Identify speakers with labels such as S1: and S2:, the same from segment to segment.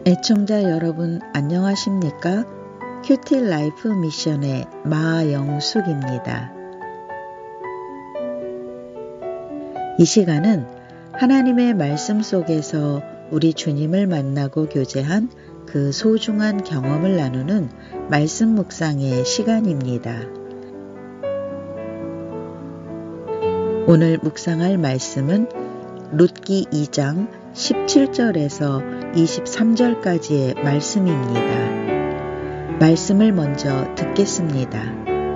S1: 애청자 여러분 안녕하십니까? 큐티 라이프 미션의 마영숙입니다. 이 시간은 하나님의 말씀 속에서 우리 주님을 만나고 교제한 그 소중한 경험을 나누는 말씀 묵상의 시간입니다. 오늘 묵상할 말씀은 룻기 2장 17절에서 23절까지의 말씀입니다. 말씀을 먼저 듣겠습니다.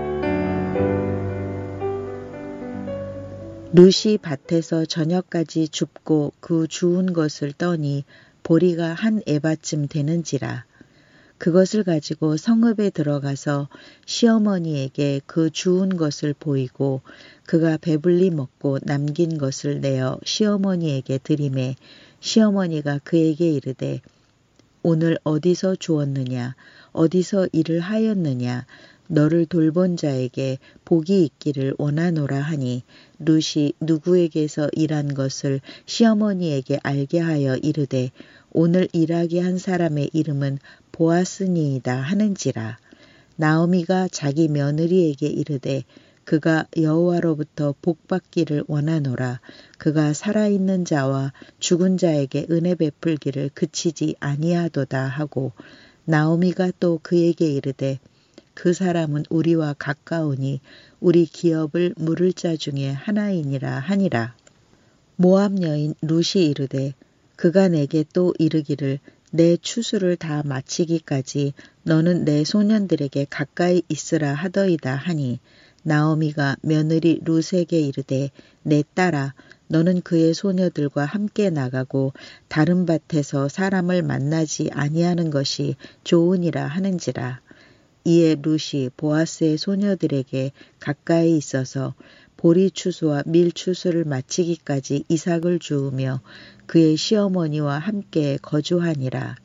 S1: 룻이 밭에서 저녁까지 줍고 그 주운 것을 떠니 보리가 한 에바쯤 되는지라. 그것을 가지고 성읍에 들어가서 시어머니에게 그 주운 것을 보이고 그가 배불리 먹고 남긴 것을 내어 시어머니에게 드리매 시어머니가 그에게 이르되 오늘 어디서 주었느냐 어디서 일을 하였느냐 너를 돌본 자에게 복이 있기를 원하노라 하니 룻이 누구에게서 일한 것을 시어머니에게 알게 하여 이르되 오늘 일하게 한 사람의 이름은 보아스니이다 하는지라. 나오미가 자기 며느리에게 이르되 그가 여호와로부터 복받기를 원하노라. 그가 살아있는 자와 죽은 자에게 은혜 베풀기를 그치지 아니하도다 하고 나오미가 또 그에게 이르되 그 사람은 우리와 가까우니 우리 기업을 물을 자 중에 하나이니라 하니라. 모압 여인 룻이 이르되 그가 내게 또 이르기를 내 추수를 다 마치기까지 너는 내 소년들에게 가까이 있으라 하더이다 하니 나오미가 며느리 룻에게 이르되 내 딸아 너는 그의 소녀들과 함께 나가고 다른 밭에서 사람을 만나지 아니하는 것이 좋으니라 하는지라. 이에 룻이 보아스의 소녀들에게 가까이 있어서 보리 추수와 밀 추수를 마치기까지 이삭을 주우며 그의 시어머니와 함께 거주하니라.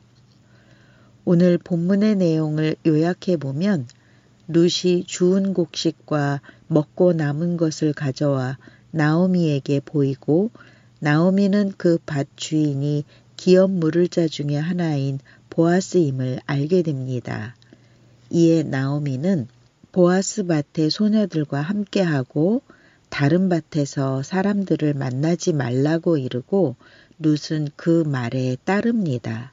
S1: 오늘 본문의 내용을 요약해 보면 룻이 주운 곡식과 먹고 남은 것을 가져와 나오미에게 보이고 나오미는 그 밭 주인이 기업 물을 자 중에 하나인 보아스임을 알게 됩니다. 이에 나오미는 보아스 밭의 소녀들과 함께하고 다른 밭에서 사람들을 만나지 말라고 이르고 룻은 그 말에 따릅니다.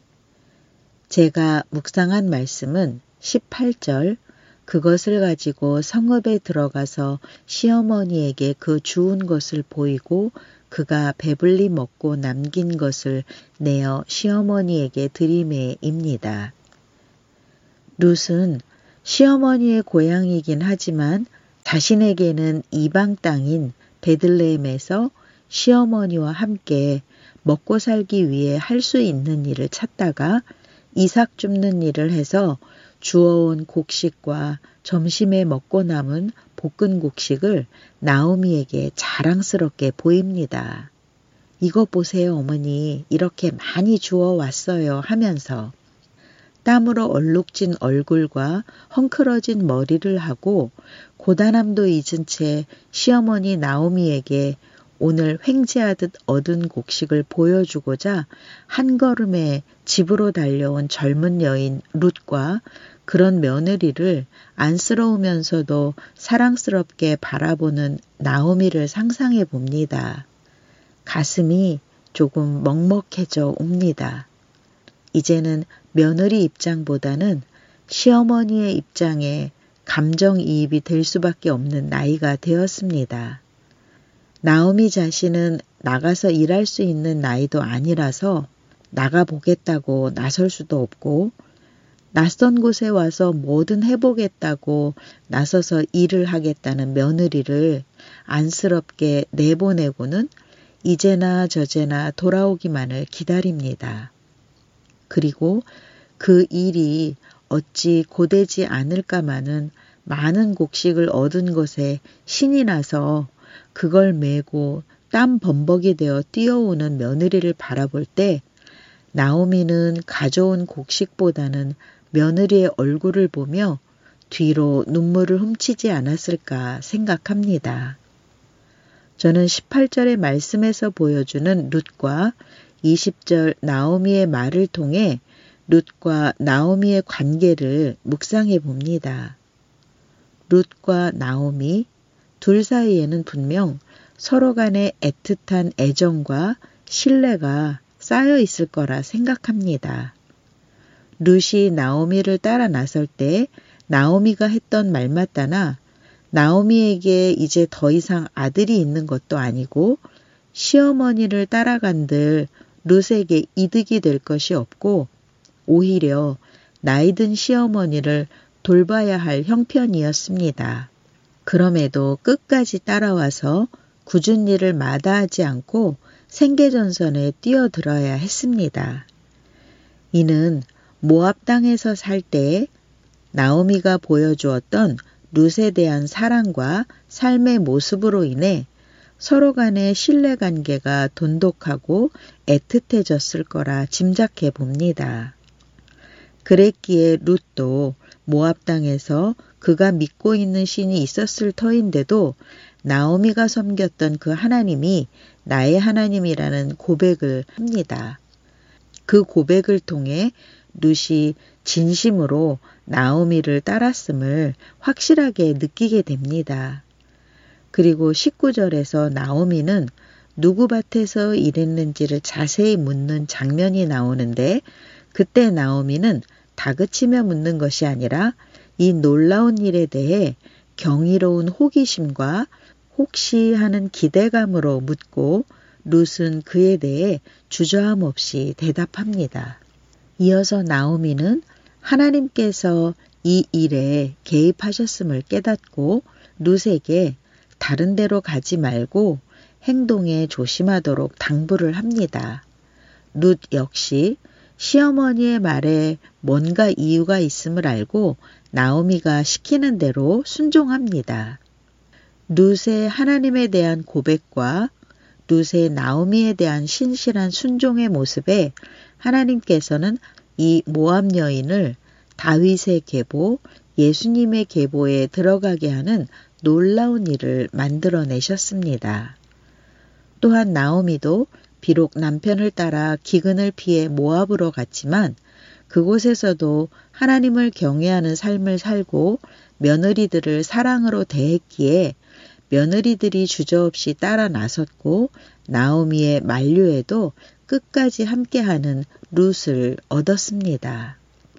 S1: 제가 묵상한 말씀은 18절 그것을 가지고 성읍에 들어가서 시어머니에게 그 주운 것을 보이고 그가 배불리 먹고 남긴 것을 내어 시어머니에게 드리매입니다. 룻은 시어머니의 고향이긴 하지만 자신에게는 이방 땅인 베들레헴에서 시어머니와 함께 먹고 살기 위해 할 수 있는 일을 찾다가 이삭 줍는 일을 해서 주워온 곡식과 점심에 먹고 남은 볶은 곡식을 나오미에게 자랑스럽게 보입니다. 이것 보세요 어머니 이렇게 많이 주워왔어요 하면서 땀으로 얼룩진 얼굴과 헝클어진 머리를 하고 고단함도 잊은 채 시어머니 나오미에게 오늘 횡재하듯 얻은 곡식을 보여주고자 한 걸음에 집으로 달려온 젊은 여인 룻과 그런 며느리를 안쓰러우면서도 사랑스럽게 바라보는 나오미를 상상해 봅니다. 가슴이 조금 먹먹해져 옵니다. 이제는 며느리 입장보다는 시어머니의 입장에 감정이입이 될 수밖에 없는 나이가 되었습니다. 나오미 자신은 나가서 일할 수 있는 나이도 아니라서 나가보겠다고 나설 수도 없고 낯선 곳에 와서 뭐든 해보겠다고 나서서 일을 하겠다는 며느리를 안쓰럽게 내보내고는 이제나 저제나 돌아오기만을 기다립니다. 그리고 그 일이 어찌 고되지 않을까마는 많은 곡식을 얻은 것에 신이 나서 그걸 메고 땀 범벅이 되어 뛰어오는 며느리를 바라볼 때 나오미는 가져온 곡식보다는 며느리의 얼굴을 보며 뒤로 눈물을 훔치지 않았을까 생각합니다. 저는 18절의 말씀에서 보여주는 룻과 20절 나오미의 말을 통해 룻과 나오미의 관계를 묵상해 봅니다. 룻과 나오미 둘 사이에는 분명 서로 간의 애틋한 애정과 신뢰가 쌓여 있을 거라 생각합니다. 룻이 나오미를 따라 나설 때 나오미가 했던 말마따나 나오미에게 이제 더 이상 아들이 있는 것도 아니고 시어머니를 따라간들 룻에게 이득이 될 것이 없고 오히려 나이든 시어머니를 돌봐야 할 형편이었습니다. 그럼에도 끝까지 따라와서 굳은 일을 마다하지 않고 생계전선에 뛰어들어야 했습니다. 이는 모압 땅에서 살 때 나오미가 보여주었던 룻에 대한 사랑과 삶의 모습으로 인해 서로 간의 신뢰관계가 돈독하고 애틋해졌을 거라 짐작해 봅니다. 그랬기에 룻도 모압 땅에서 그가 믿고 있는 신이 있었을 터인데도 나오미가 섬겼던 그 하나님이 나의 하나님이라는 고백을 합니다. 그 고백을 통해 룻이 진심으로 나오미를 따랐음을 확실하게 느끼게 됩니다. 그리고 19절에서 나오미는 누구 밭에서 일했는지를 자세히 묻는 장면이 나오는데 그때 나오미는 다그치며 묻는 것이 아니라 이 놀라운 일에 대해 경이로운 호기심과 혹시 하는 기대감으로 묻고 룻은 그에 대해 주저함 없이 대답합니다. 이어서 나오미는 하나님께서 이 일에 개입하셨음을 깨닫고 룻에게 다른 데로 가지 말고 행동에 조심하도록 당부를 합니다. 룻 역시 시어머니의 말에 뭔가 이유가 있음을 알고 나오미가 시키는 대로 순종합니다. 룻의 하나님에 대한 고백과 룻의 나오미에 대한 신실한 순종의 모습에 하나님께서는 이 모압 여인을 다윗의 계보, 예수님의 계보에 들어가게 하는 놀라운 일을 만들어내셨습니다. 또한 나오미도 비록 남편을 따라 기근을 피해 모압으로 갔지만 그곳에서도 하나님을 경외하는 삶을 살고 며느리들을 사랑으로 대했기에 며느리들이 주저없이 따라 나섰고 나오미의 만류에도 끝까지 함께하는 룻을 얻었습니다.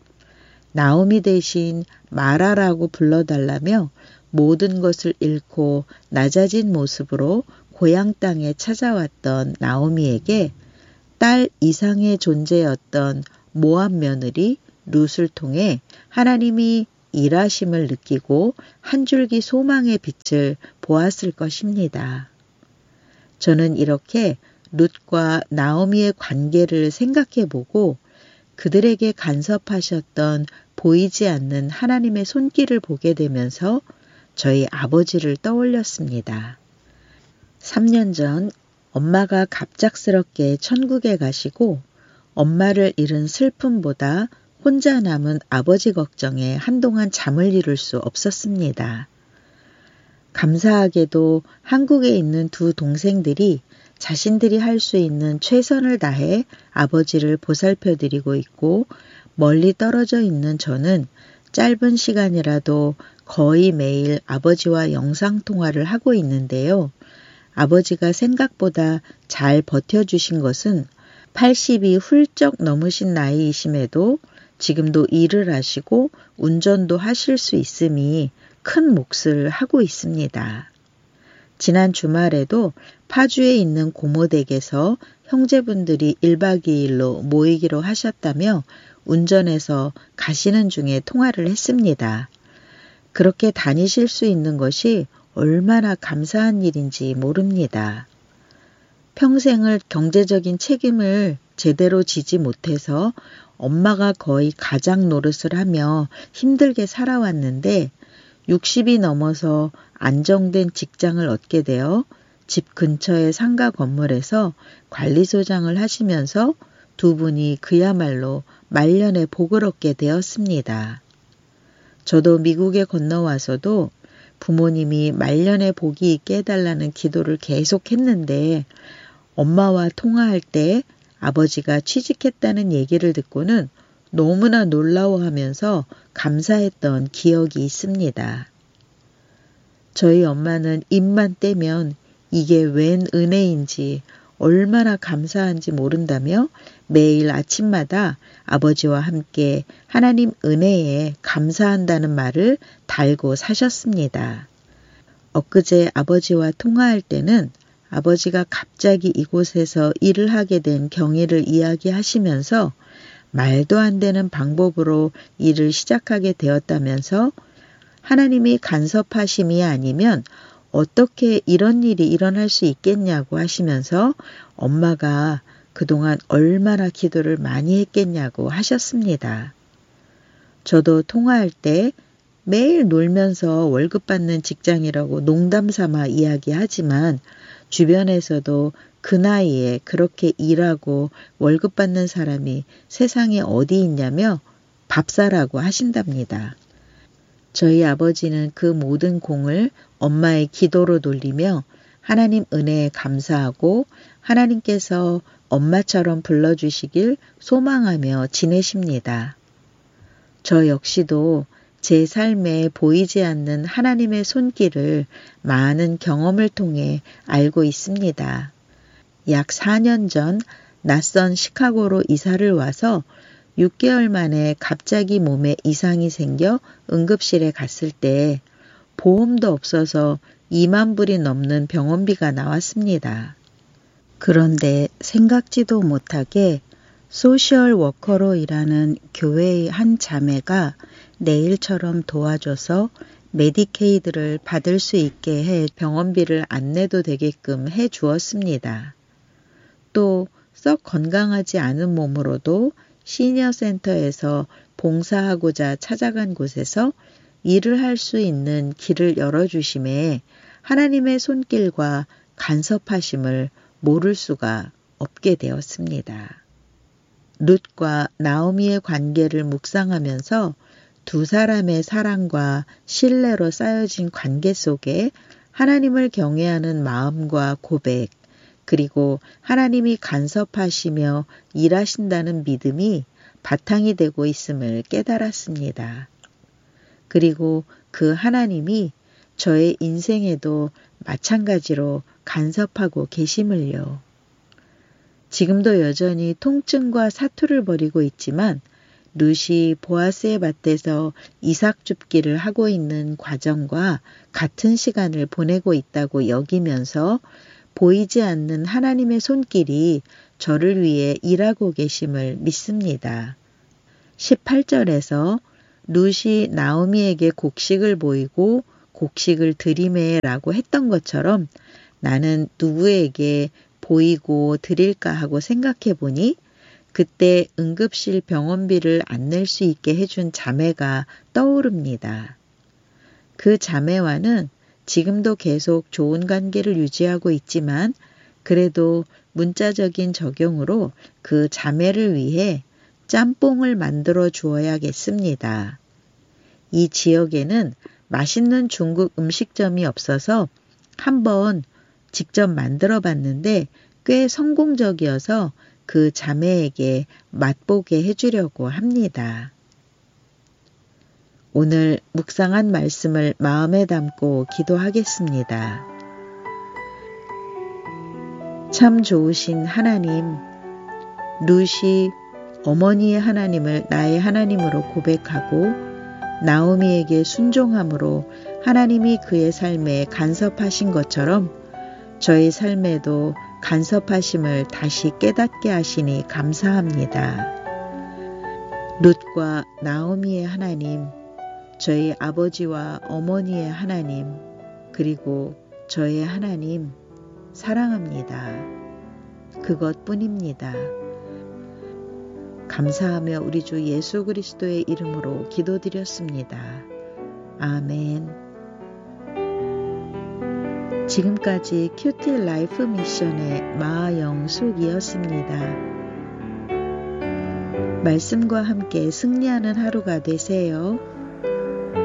S1: 나오미 대신 마라라고 불러달라며 모든 것을 잃고 낮아진 모습으로 고향 땅에 찾아왔던 나오미에게 딸 이상의 존재였던 모압 며느리 룻을 통해 하나님이 일하심을 느끼고 한 줄기 소망의 빛을 보았을 것입니다. 저는 이렇게 룻과 나오미의 관계를 생각해 보고 그들에게 간섭하셨던 보이지 않는 하나님의 손길을 보게 되면서 저희 아버지를 떠올렸습니다. 3년 전 엄마가 갑작스럽게 천국에 가시고 엄마를 잃은 슬픔보다 혼자 남은 아버지 걱정에 한동안 잠을 이룰 수 없었습니다. 감사하게도 한국에 있는 두 동생들이 자신들이 할 수 있는 최선을 다해 아버지를 보살펴드리고 있고 멀리 떨어져 있는 저는 짧은 시간이라도 거의 매일 아버지와 영상통화를 하고 있는데요. 아버지가 생각보다 잘 버텨주신 것은 80이 훌쩍 넘으신 나이이심에도 지금도 일을 하시고 운전도 하실 수 있음이 큰 몫을 하고 있습니다. 지난 주말에도 파주에 있는 고모댁에서 형제분들이 1박 2일로 모이기로 하셨다며 운전해서 가시는 중에 통화를 했습니다. 그렇게 다니실 수 있는 것이 얼마나 감사한 일인지 모릅니다. 평생을 경제적인 책임을 제대로 지지 못해서 엄마가 거의 가장 노릇을 하며 힘들게 살아왔는데 60이 넘어서 안정된 직장을 얻게 되어 집 근처의 상가 건물에서 관리소장을 하시면서 두 분이 그야말로 말년에 복을 얻게 되었습니다. 저도 미국에 건너와서도 부모님이 말년에 복이 있게 해달라는 기도를 계속했는데 엄마와 통화할 때 아버지가 취직했다는 얘기를 듣고는 너무나 놀라워하면서 감사했던 기억이 있습니다. 저희 엄마는 입만 떼면 이게 웬 은혜인지 얼마나 감사한지 모른다며 매일 아침마다 아버지와 함께 하나님 은혜에 감사한다는 말을 달고 사셨습니다. 엊그제 아버지와 통화할 때는 아버지가 갑자기 이곳에서 일을 하게 된 경위를 이야기하시면서 말도 안 되는 방법으로 일을 시작하게 되었다면서 하나님이 간섭하심이 아니면 어떻게 이런 일이 일어날 수 있겠냐고 하시면서 엄마가 그동안 얼마나 기도를 많이 했겠냐고 하셨습니다. 저도 통화할 때 매일 놀면서 월급 받는 직장이라고 농담 삼아 이야기하지만 주변에서도 그 나이에 그렇게 일하고 월급 받는 사람이 세상에 어디 있냐며 밥사라고 하신답니다. 저희 아버지는 그 모든 공을 엄마의 기도로 돌리며 하나님 은혜에 감사하고 하나님께서 엄마처럼 불러주시길 소망하며 지내십니다. 저 역시도 제 삶에 보이지 않는 하나님의 손길을 많은 경험을 통해 알고 있습니다. 약 4년 전 낯선 시카고로 이사를 와서 6개월 만에 갑자기 몸에 이상이 생겨 응급실에 갔을 때 보험도 없어서 2만 불이 넘는 병원비가 나왔습니다. 그런데 생각지도 못하게 소셜 워커로 일하는 교회의 한 자매가 내 일처럼 도와줘서 메디케이드를 받을 수 있게 해 병원비를 안 내도 되게끔 해 주었습니다. 또 썩 건강하지 않은 몸으로도 시니어 센터에서 봉사하고자 찾아간 곳에서 일을 할 수 있는 길을 열어주심에 하나님의 손길과 간섭하심을 모를 수가 없게 되었습니다. 룻과 나오미의 관계를 묵상하면서 두 사람의 사랑과 신뢰로 쌓여진 관계 속에 하나님을 경외하는 마음과 고백, 그리고 하나님이 간섭하시며 일하신다는 믿음이 바탕이 되고 있음을 깨달았습니다. 그리고 그 하나님이 저의 인생에도 마찬가지로 간섭하고 계심을요. 지금도 여전히 통증과 사투를 벌이고 있지만 룻이 보아스의 밭에서 이삭 줍기를 하고 있는 과정과 같은 시간을 보내고 있다고 여기면서 보이지 않는 하나님의 손길이 저를 위해 일하고 계심을 믿습니다. 18절에서 룻이 나오미에게 곡식을 보이고 곡식을 드리매라고 했던 것처럼 나는 누구에게 보이고 드릴까 하고 생각해 보니 그때 응급실 병원비를 안 낼 수 있게 해준 자매가 떠오릅니다. 그 자매와는 지금도 계속 좋은 관계를 유지하고 있지만 그래도 문자적인 적용으로 그 자매를 위해 짬뽕을 만들어 주어야겠습니다. 이 지역에는 맛있는 중국 음식점이 없어서 한번 직접 만들어 봤는데 꽤 성공적이어서 그 자매에게 맛보게 해주려고 합니다. 오늘 묵상한 말씀을 마음에 담고 기도하겠습니다. 참 좋으신 하나님, 룻이 어머니의 하나님을 나의 하나님으로 고백하고 나오미에게 순종함으로 하나님이 그의 삶에 간섭하신 것처럼 저의 삶에도 간섭하심을 다시 깨닫게 하시니 감사합니다. 룻과 나오미의 하나님, 저희 아버지와 어머니의 하나님, 그리고 저의 하나님 사랑합니다. 그것뿐입니다. 감사하며 우리 주 예수 그리스도의 이름으로 기도드렸습니다. 아멘. 지금까지 큐티 라이프 미션의 마영숙이었습니다. 말씀과 함께 승리하는 하루가 되세요.